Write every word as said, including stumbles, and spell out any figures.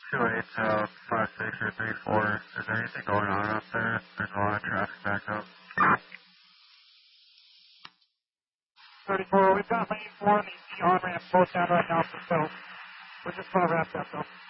two eight, uh, five six or three four. Is there anything going on up there? There's a lot of traffic back up. thirty-four, we've got lanes one and the on-ramp both down right now for Phil. We're just going to wrap that though.